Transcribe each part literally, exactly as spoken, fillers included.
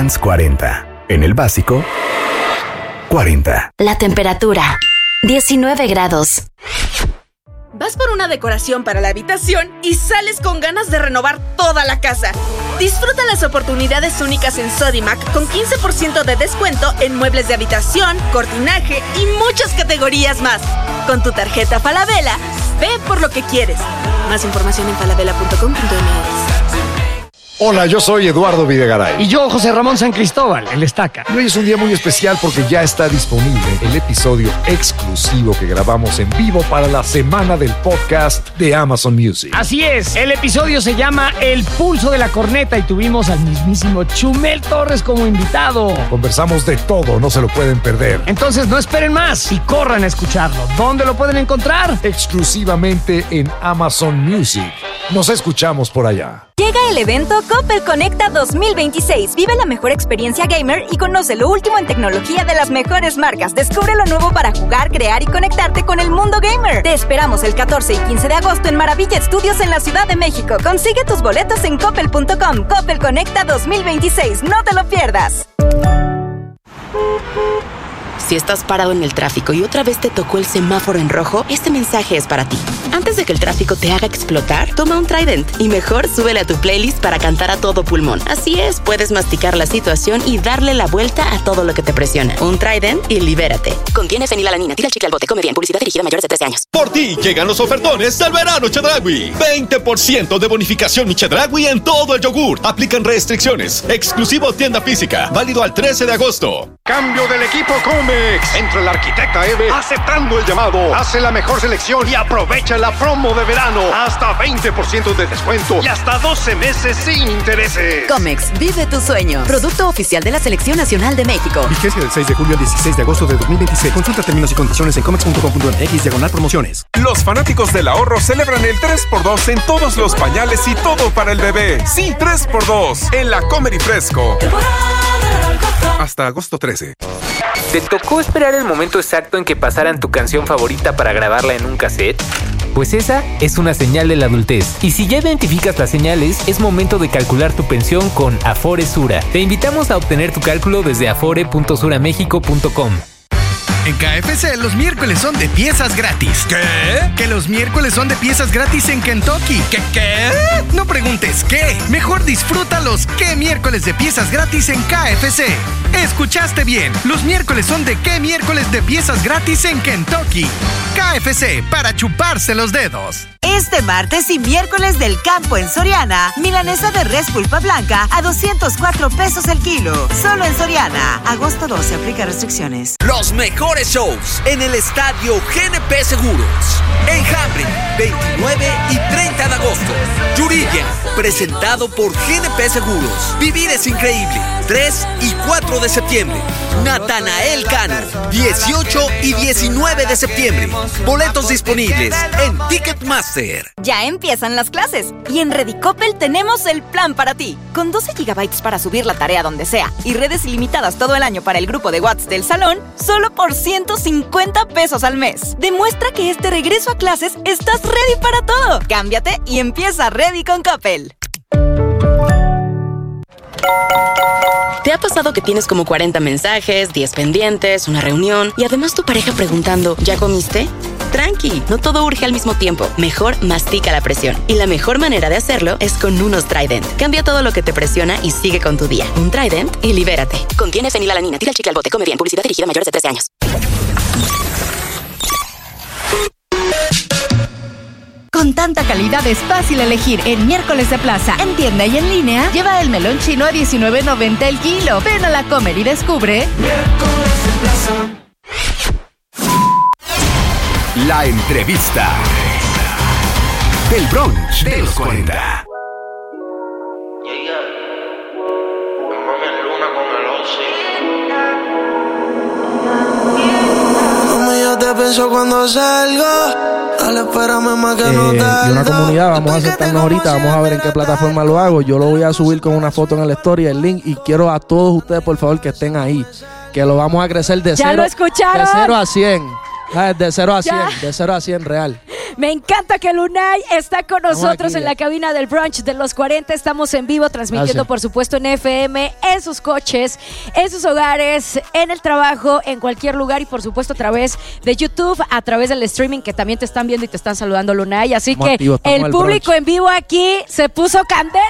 Advance cuarenta. En el básico, cuarenta. La temperatura, diecinueve grados. Vas por una decoración para la habitación y sales con ganas de renovar toda la casa. Disfruta las oportunidades únicas en Sodimac con quince por ciento de descuento en muebles de habitación, cortinaje y muchas categorías más. Con tu tarjeta Falabella, ve por lo que quieres. Más información en falabella punto com punto m x. Hola, yo soy Eduardo Videgaray. Y yo, José Ramón San Cristóbal, el Estaca. Y hoy es un día muy especial porque ya está disponible el episodio exclusivo que grabamos en vivo para la semana del podcast de Amazon Music. Así es, el episodio se llama El Pulso de la Corneta y tuvimos al mismísimo Chumel Torres como invitado. Conversamos de todo, no se lo pueden perder. Entonces no esperen más y corran a escucharlo. ¿Dónde lo pueden encontrar? Exclusivamente en Amazon Music. Nos escuchamos por allá. Llega el evento Coppel Conecta dos mil veintiséis. Vive la mejor experiencia gamer y conoce lo último en tecnología de las mejores marcas. Descubre lo nuevo para jugar, crear y conectarte con el mundo gamer. Te esperamos el catorce y quince de agosto en Maravilla Studios en la Ciudad de México. Consigue tus boletos en coppel punto com. Coppel Conecta dos mil veintiséis. No te lo pierdas. Si estás parado en el tráfico y otra vez te tocó el semáforo en rojo, este mensaje es para ti. Antes de que el tráfico te haga explotar, toma un Trident y mejor súbele a tu playlist para cantar a todo pulmón. Así es, puedes masticar la situación y darle la vuelta a todo lo que te presiona. Un Trident y libérate. Contiene fenilalanina. Tira el chicle al bote. Come bien. Publicidad dirigida a mayores de trece años. Por ti llegan los ofertones del verano Chedraui. veinte por ciento de bonificación mi Chedraui en todo el yogur. Aplican restricciones. Exclusivo tienda física. Válido al trece de agosto. Cambio del equipo Comex. Entra el arquitecta Eve aceptando el llamado. Hace la mejor selección y aprovecha la promo de verano. Hasta veinte por ciento de descuento y hasta doce meses sin intereses. Comex, vive tu sueño. Producto oficial de la Selección Nacional de México. Vigencia del seis de julio al dieciséis de agosto de dos mil veintiséis. Consulta términos y condiciones en comex punto com punto m x diagonal promociones. Los fanáticos del ahorro celebran el tres por dos en todos los pañales y todo para el bebé. Sí, tres por dos en la Comer y Fresco. Hasta agosto trece. ¿Te tocó esperar el momento exacto en que pasaran tu canción favorita para grabarla en un cassette? Pues esa es una señal de la adultez. Y si ya identificas las señales, es momento de calcular tu pensión con Afore Sura. Te invitamos a obtener tu cálculo desde afore punto suramexico punto com. En K F C los miércoles son de piezas gratis. ¿Qué? Que los miércoles son de piezas gratis en Kentucky. ¿Qué qué? No preguntes qué. Mejor disfruta los qué miércoles de piezas gratis en K F C. Escuchaste bien. Los miércoles son de qué miércoles de piezas gratis en Kentucky. K F C, para chuparse los dedos. Este martes y miércoles del campo en Soriana, milanesa de res pulpa blanca a doscientos cuatro pesos el kilo. Solo en Soriana. Agosto doce, aplica restricciones. Los mejores shows en el estadio G N P Seguros. Enjambre, veintinueve y treinta de agosto. Yuridia, presentado por G N P Seguros. Vivir es increíble. tres y cuatro de septiembre. Natanael Cano, dieciocho y diecinueve de septiembre. Boletos disponibles en Ticketmaster. Ya empiezan las clases y en Redicopel tenemos el plan para ti. Con doce gigabytes para subir la tarea donde sea y redes ilimitadas todo el año para el grupo de WhatsApp del salón, solo por ciento cincuenta pesos al mes. Demuestra que este regreso a clases estás ready para todo. Cámbiate y empieza Ready con Coppel. ¿Te ha pasado que tienes como cuarenta mensajes, diez pendientes, una reunión y además tu pareja preguntando, ¿ya comiste? Tranqui, no todo urge al mismo tiempo. Mejor mastica la presión. Y la mejor manera de hacerlo es con unos Trident. Cambia todo lo que te presiona y sigue con tu día. Un Trident y libérate. Contiene fenilalanina. Tira el chicle al bote. Come bien. Publicidad dirigida a mayores de trece años. Con tanta calidad es fácil elegir en Miércoles de Plaza. En tienda y en línea, lleva el melón chino a diecinueve noventa el kilo. Ven a la Comer y descubre Miércoles de Plaza. La entrevista del brunch de los cuarenta. Te pienso cuando salgo. Dale, espérame más que eh, no tardo. Y una comunidad, vamos a aceptarnos ahorita, vamos a ver en qué plataforma lo hago. Yo lo voy a subir con una foto en el story, el link, y quiero a todos ustedes, por favor, que estén ahí. Que lo vamos a crecer de ¿Ya cero, lo escucharon? de cero a cien. De cero a cien, de cero a cien real. Me encanta que Lunay está con nosotros aquí, en la cabina del brunch de los cuarenta. Estamos en vivo transmitiendo, Gracias. por supuesto, en F M, en sus coches, en sus hogares, en el trabajo, en cualquier lugar y, por supuesto, a través de YouTube, a través del streaming que también te están viendo y te están saludando, Lunay. Así Estamos que activos, estamos el al público brunch. en vivo aquí se puso candela.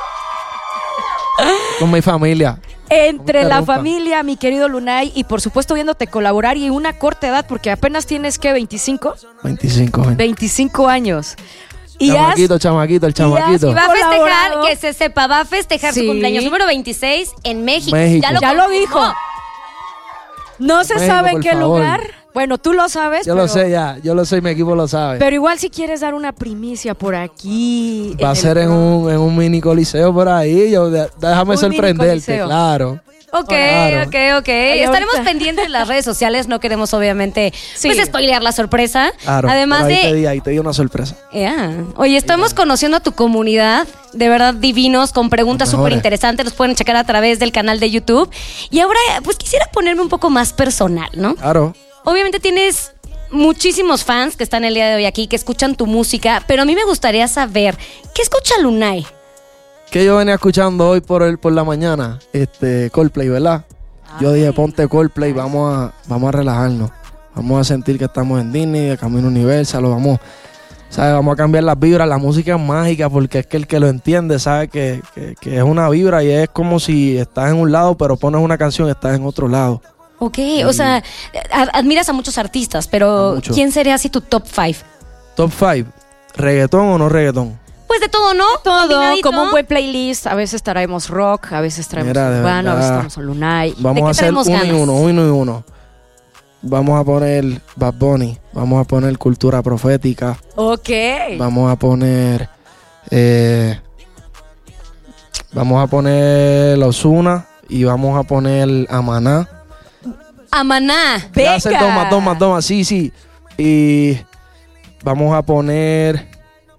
Con mi familia. Entre No me la interrumpan. familia, mi querido Lunay, y por supuesto viéndote colaborar y una corta edad, porque apenas tienes, ¿qué? ¿veinticinco? veinticinco, veinte. veinticinco años. Y has, Chamaquito, chamaquito, el chamaquito. Y va a festejar, colaborado. que se sepa, va a festejar Sí. su cumpleaños número veintiséis en México. México. Ya lo, ya lo confirmó. dijo. No se México, sabe en por qué favor. lugar. Bueno, tú lo sabes. Yo pero, lo sé ya, yo lo sé, mi equipo lo sabe. Pero igual si quieres dar una primicia por aquí. Va a el ser en un, en un mini coliseo por ahí. Yo, de- déjame Un sorprenderte, minicoliseo. claro. Ok, Claro. ok, ok. Estaremos ahorita. pendientes de las redes sociales. No queremos, obviamente, Sí. pues, spoilear la sorpresa. Claro. Además pero ahí de... te di, ahí te di una sorpresa. Ya. Oye, estamos conociendo a tu comunidad, de verdad divinos, con preguntas Los súper mejores. interesantes, los pueden checar a través del canal de YouTube. Y ahora, pues quisiera ponerme un poco más personal, ¿no? Claro. Obviamente tienes muchísimos fans que están el día de hoy aquí, que escuchan tu música, pero a mí me gustaría saber, ¿qué escucha Lunay? Que yo venía escuchando hoy por el, por la mañana, este Coldplay, ¿verdad? Yo dije, ponte Coldplay, vamos a, vamos a relajarnos. Vamos a sentir que estamos en Disney, de Camino Universal, lo vamos, ¿sabes? Vamos a cambiar las vibras. La música es mágica porque es que el que lo entiende sabe que, que, que es una vibra y es como si estás en un lado, pero pones una canción y estás en otro lado. Ok, o sea, ad- admiras a muchos artistas, pero A muchos. ¿quién sería así tu top five? Top cinco, ¿reggaetón o no reggaetón? Pues de todo, ¿no? Todo, Combinadito. como un buen playlist. A veces traemos rock, a veces traemos Mira, de urbano, a veces verdad. traemos a Lunay. Vamos a hacer traemos uno y ganas? uno, uno y uno. Vamos a poner Bad Bunny, vamos a poner Cultura Profética, Ok. vamos a poner eh, vamos a poner Ozuna y vamos a poner a Maná. A Maná. Voy a hacer dos más, dos más, dos más, sí, sí. Y vamos a poner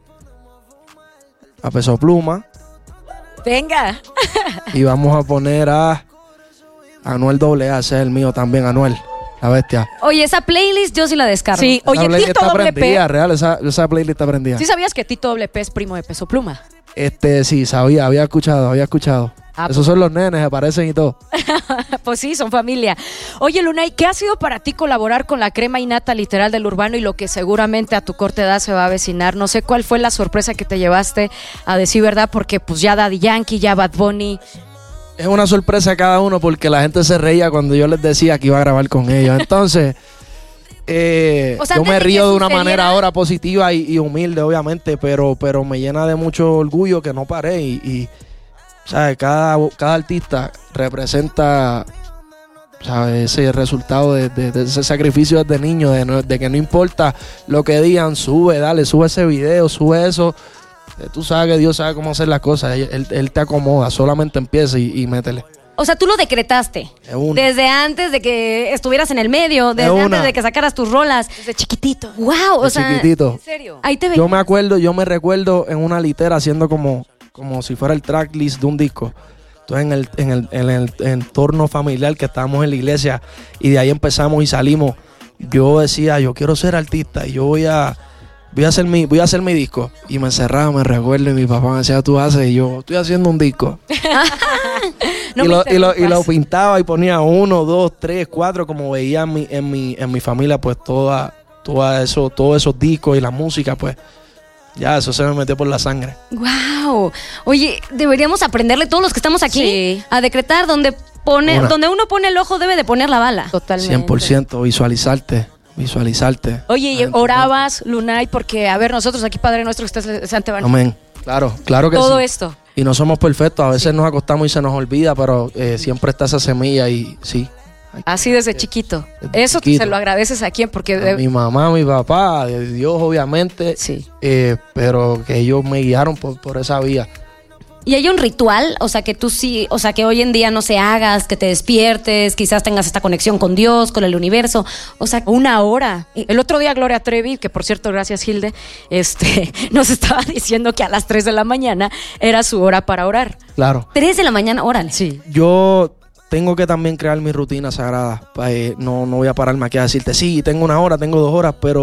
a Peso Pluma Venga. y vamos a poner a Anuel doble A, ese es el mío también, Anuel, la bestia. Oye, esa playlist yo sí la descargo. Sí, Esa oye, playlist Tito está Doble P. prendida, real, esa, esa playlist está prendida. ¿Sí sabías que Tito Doble P es primo de Peso Pluma? Este, sí, sabía, había escuchado, había escuchado. Ah, Esos son los nenes, se parecen y todo. Pues sí, son familia. Oye, Lunay, ¿qué ha sido para ti colaborar con la crema innata literal del urbano y lo que seguramente a tu corta edad se va a avecinar? No sé cuál fue la sorpresa que te llevaste a decir verdad, porque pues ya Daddy Yankee, ya Bad Bunny. Es una sorpresa a cada uno porque la gente se reía cuando yo les decía que iba a grabar con ellos. Entonces, eh, O sea, yo antes me de que río de una sucediera- manera ahora positiva y, y humilde, obviamente, pero, pero me llena de mucho orgullo que no paré. Y, y ¿sabes? Cada, cada artista representa, ¿sabes? Ese resultado de, de- de ese sacrificio desde niño, de, no- de que no importa lo que digan, sube, dale, sube ese video, sube eso. Eh, Tú sabes que Dios sabe cómo hacer las cosas. Él, él- él te acomoda, solamente empieza y, y métele. O sea, tú lo decretaste. Es una. Desde antes de que estuvieras en el medio, desde una. antes de que sacaras tus rolas. Desde chiquitito. Wow, o De sea, chiquitito. ¿En serio? ahí te Yo veía. me acuerdo, yo me recuerdo en una litera haciendo como, como si fuera el tracklist de un disco. Entonces en el, en, el, en el entorno familiar que estábamos en la iglesia y de ahí empezamos y salimos. Yo decía, yo quiero ser artista y yo voy a, voy a hacer mi, voy a hacer mi disco. Y me encerraba, me recuerdo, y mi papá me decía, tú haces, y yo estoy haciendo un disco. No y, me lo, y, lo, y interrumpas. lo pintaba y ponía uno, dos, tres, cuatro, como veía en mi, en mi, en mi familia, pues toda, toda eso, todos esos discos y la música, pues ya eso se me metió por la sangre. Wow. Oye, deberíamos aprenderle todos los que estamos aquí Sí. a decretar donde pone, Una. donde uno pone el ojo debe de poner la bala. Totalmente. cien por ciento visualizarte, visualizarte. Oye, y Adentro. orabas, Lunay, porque, a ver, nosotros aquí, Padre Nuestro, que estás Santa Amén. Claro, claro que Todo sí. esto. Y no somos perfectos, a veces nos acostamos y se nos olvida, pero eh, siempre está esa semilla y sí. Así desde chiquito. Desde Eso chiquito. se lo agradeces a quién, porque... A de- mi mamá, a mi papá, de Dios obviamente, Sí. eh, pero que ellos me guiaron por, por esa vía. Y hay un ritual, o sea, que tú sí, o sea, que hoy en día no se hagas, que te despiertes, quizás tengas esta conexión con Dios, con el universo, o sea, Una hora. El otro día Gloria Trevi, que por cierto, gracias Hilde, este, nos estaba diciendo que a las tres de la mañana era su hora para orar. Claro. tres de la mañana, órale. Sí. Yo tengo que también crear mi rutina sagrada. Pa- eh, no, no voy a pararme aquí a decirte, sí, tengo una hora, tengo dos horas, pero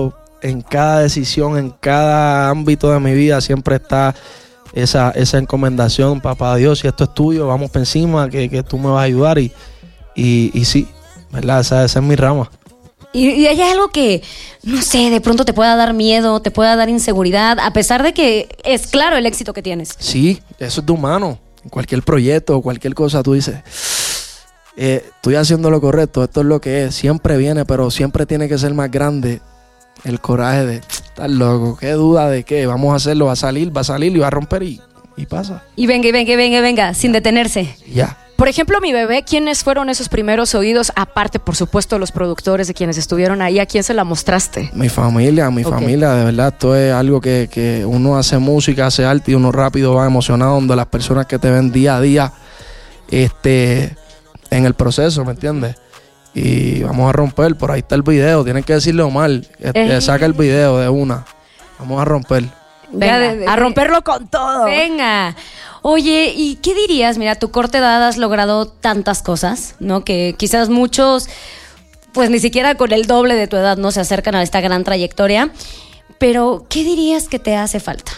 en cada decisión, en cada ámbito de mi vida, siempre está esa, esa encomendación, papá Dios, si esto es tuyo, vamos por encima, que, que tú me vas a ayudar. Y, y, y sí, ¿verdad? Esa, esa es mi rama. Y, y hay algo que, no sé, de pronto te pueda dar miedo, te pueda dar inseguridad, a pesar de que es claro el éxito que tienes. Sí, eso es de humano. En cualquier proyecto o cualquier cosa tú dices, eh, estoy haciendo lo correcto, esto es lo que es. Siempre viene, pero siempre tiene que ser más grande el coraje de estar loco. ¿Qué duda de qué? Vamos a hacerlo, va a salir, va a salir y va a romper y, y pasa. Y venga, y venga, y venga, y venga, sin detenerse. Ya. Por ejemplo, mi bebé, ¿quiénes fueron esos primeros oídos? Aparte, por supuesto, los productores de quienes estuvieron ahí, ¿a quién se la mostraste? Mi familia, mi okay. familia, de verdad, esto es algo que, que uno hace música, hace arte y uno rápido va emocionado, donde las personas que te ven día a día este, en el proceso, ¿me entiendes? Y vamos a romper, por ahí está el video, tienen que decirle Omar, este, eh. saca el video de una, vamos a romper. Venga, de, de, a romperlo con todo. Venga. Oye, ¿y qué dirías? Mira, a tu corta edad has logrado tantas cosas, ¿no? Que quizás muchos, pues ni siquiera con el doble de tu edad no se acercan a esta gran trayectoria. Pero, ¿qué dirías que te hace falta?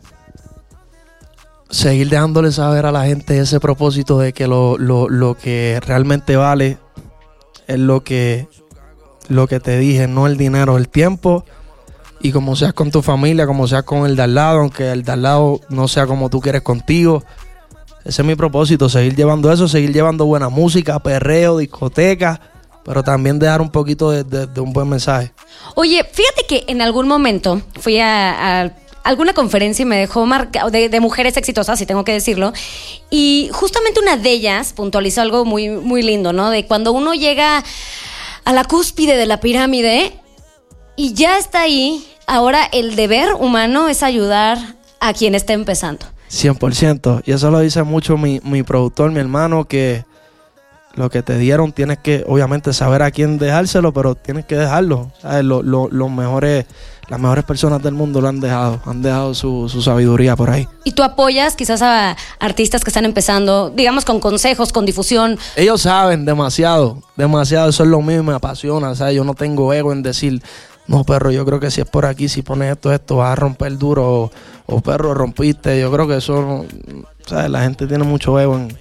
Seguir dejándole saber a la gente ese propósito de que lo, lo, lo que realmente vale es lo que, lo que te dije, no el dinero, el tiempo. Y como seas con tu familia, como seas con el de al lado, aunque el de al lado no sea como tú quieres contigo. Ese es mi propósito, seguir llevando eso, seguir llevando buena música, perreo, discoteca, pero también dejar un poquito de, de, de un buen mensaje. Oye, fíjate que en algún momento fui a, a alguna conferencia y me dejó marcado de, de mujeres exitosas, si tengo que decirlo, y justamente una de ellas puntualizó algo muy, muy lindo, ¿no? De cuando uno llega a la cúspide de la pirámide y ya está ahí, ahora el deber humano es ayudar a quien está empezando. cien por ciento. Y eso lo dice mucho mi, mi productor, mi hermano, que lo que te dieron tienes que, obviamente, saber a quién dejárselo, pero tienes que dejarlo. ¿Sabes? Lo, lo, los mejores, las mejores personas del mundo lo han dejado, han dejado su, su sabiduría por ahí. ¿Y tú apoyas quizás a artistas que están empezando, digamos, con consejos, con difusión? Ellos saben demasiado, demasiado. Eso es lo mío y me apasiona. ¿Sabes? Yo no tengo ego en decir... No, perro, yo creo que si es por aquí, si pones esto, esto, vas a romper duro. O, o perro, rompiste. Yo creo que eso, ¿sabes? La gente tiene mucho ego en...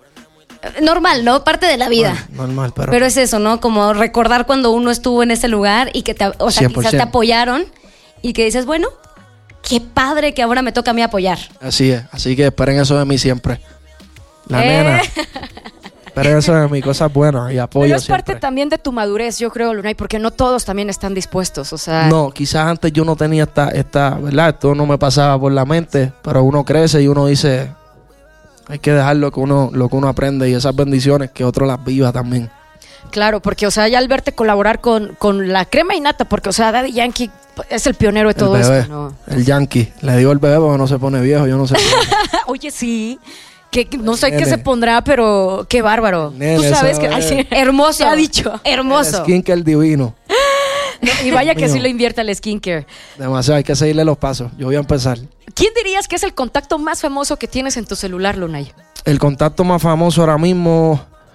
Normal, ¿no? Parte de la vida. Bueno, normal, pero... Pero es eso, ¿no? Como recordar cuando uno estuvo en ese lugar y que te, o sea, cien por ciento. quizás te apoyaron y que dices, bueno, qué padre que ahora me toca a mí apoyar. Así es. Así que esperen eso de mí siempre. La eh. nena. Pero eso es mi cosa buena y apoyo. Pero es siempre. parte también de tu madurez, yo creo, Lunay, porque no todos también están dispuestos, o sea... No, quizás antes yo no tenía esta, esta, ¿verdad? Esto no me pasaba por la mente, pero uno crece y uno dice, hay que dejar lo que uno, lo que uno aprende y esas bendiciones que otro las viva también. Claro, porque, o sea, ya al verte colaborar con, con la crema y nata, porque, o sea, Daddy Yankee es el pionero de todo el bebé, esto, ¿no? El Yankee, le digo el bebé porque no se pone viejo, yo no sé. Oye, sí... Que no sé Nene. qué se pondrá, pero qué bárbaro. Nene, tú sabes que... es... Ay, hermoso. Ha dicho. Hermoso. El skincare divino. No, y vaya que Mío. sí lo invierte el skincare. Demasiado, hay que seguirle los pasos. Yo voy a empezar. ¿Quién dirías que es el contacto más famoso que tienes en tu celular, Lunay? El contacto más famoso ahora mismo...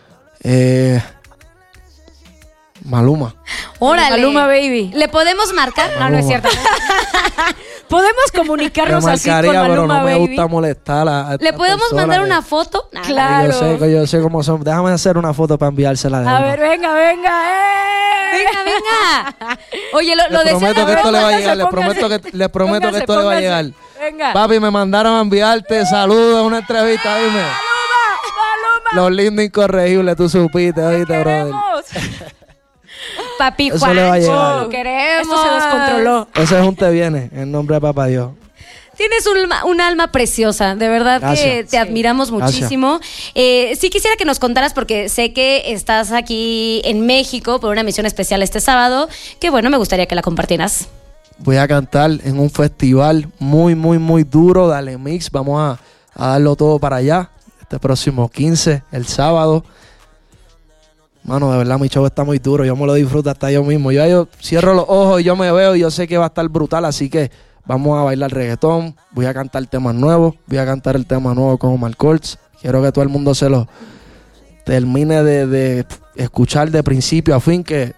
Eh, Maluma. Órale. Maluma, baby. ¿Le podemos marcar? Maluma. No, no es cierto. Podemos comunicarnos me así con marcaría, Maluma, pero no me baby. gusta molestar a, a ¿Le podemos persona mandar que- una foto? Nah, Claro. Yo sé, yo sé cómo son. Déjame hacer una foto para enviársela. De A una. ver, venga, venga. ¡Eh! Venga, venga. Oye, lo, lo Le deseo. prometo que esto le va a Póngase, llegar. Le póngase. prometo que, le prometo que Póngase, esto le va a póngase. llegar. Venga. Papi, me mandaron a enviarte saludos, una entrevista, dime. Maluma, Maluma. Los lindos incorregibles, tú supiste, oíste, brother. Queremos. Papi Eso Juan, le va a llegar. lo queremos. Esto se descontroló. Ese es un te viene, en nombre de papá Dios. Tienes un, alma- un alma preciosa, de verdad que Gracias. te Sí. admiramos Gracias. muchísimo. Eh, sí quisiera que nos contaras, porque sé que estás aquí en México por una misión especial este sábado, que bueno, me gustaría que la compartieras. Voy a cantar en un festival muy, muy, muy duro, Dale Mix. Vamos a, a darlo todo para allá. Este próximo quince, el sábado. Mano, de verdad, mi show está muy duro. Yo me lo disfruto hasta yo mismo. Yo, yo cierro los ojos y yo me veo y yo sé que va a estar brutal. Así que vamos a bailar reggaetón. Voy a cantar temas nuevos. Voy a cantar el tema nuevo con Omar Courtz. Quiero que todo el mundo se lo termine de, de escuchar de principio a fin, que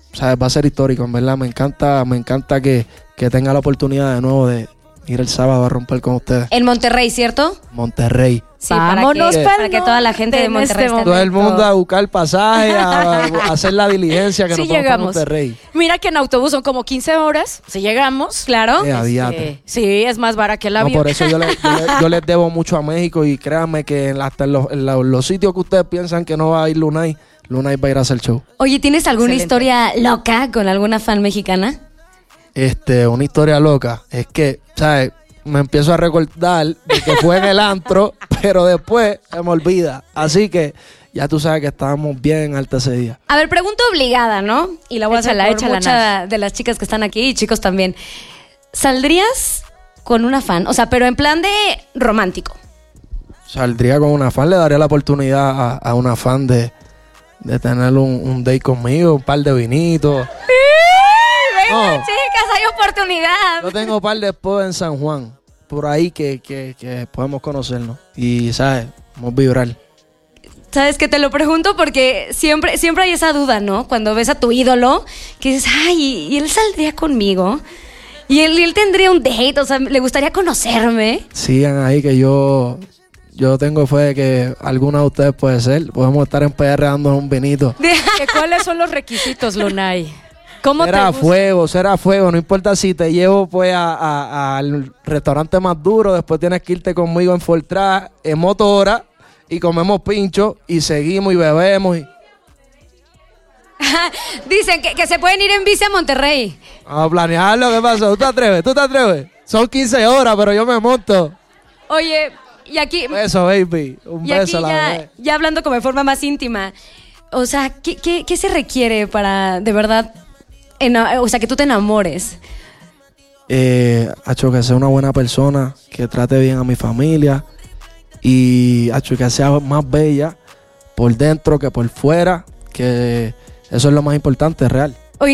o sea, va a ser histórico, en verdad. Me encanta, me encanta que, que tenga la oportunidad de nuevo de ir el sábado a romper con ustedes. En Monterrey, ¿cierto? Monterrey. Sí, vámonos para que, para que toda la gente de Monterrey esté. Todo el mundo a buscar pasaje, a, a hacer la diligencia que sí, nos vamos para Monterrey. Mira que en autobús son como quince horas, si llegamos. Claro. Eh, sí, sí, es más barato que el avión. No, por eso yo, le, yo, le, yo les debo mucho a México y créanme que hasta en los, en los, los sitios que ustedes piensan que no va a ir Lunay, Lunay va a ir a hacer show. Oye, ¿tienes alguna Excelente. historia loca con alguna fan mexicana? Este, una historia loca. Es que, ¿sabes? Me empiezo a recordar de que fue en el antro, pero después se me olvida. Así que ya tú sabes que estábamos bien alta ese día. A ver, pregunta obligada, ¿no? Y la voy a hacer Échala, por échala, muchas Nash. de las chicas que están aquí y chicos también. ¿Saldrías con una fan? O sea, pero en plan de romántico. Saldría con una fan, le daría la oportunidad a, a una fan de, de tener un, un date conmigo, un par de vinitos. Venga, No. chicas, hay oportunidad. Yo tengo un par de esposas en San Juan, por ahí que, que, que podemos conocernos. Y, ¿sabes? Vamos a vibrar. Sabes que te lo pregunto porque siempre, siempre hay esa duda, ¿no? Cuando ves a tu ídolo, que dices, ay, ¿y él saldría conmigo? ¿Y él, y él tendría un date? O sea, ¿le gustaría conocerme? Sigan ahí que yo... Yo tengo fe de que alguna de ustedes puede ser. Podemos estar en P R dándonos un vinito. ¿Que ¿Cuáles son los requisitos, Lunay? ¿Cómo será te gusta? fuego, será fuego. No importa si te llevo pues a, a- al restaurante más duro. Después tienes que irte conmigo en Fortran, en motora. Y comemos pincho. Y seguimos y bebemos. Y... Dicen que, que se pueden ir en bici a Monterrey. Vamos a planearlo. ¿Qué pasó? ¿Tú te atreves? ¿Tú te atreves? Son quince horas, pero yo me monto. Oye, y aquí... Un beso, baby. Un Y aquí beso, la ya, bebé. ya hablando como de forma más íntima, o sea, ¿qué, qué, qué se requiere para de verdad, ena- o sea, que tú te enamores? Eh, hecho que sea una buena persona, que trate bien a mi familia y hecho que sea más bella por dentro que por fuera, que eso es lo más importante, real.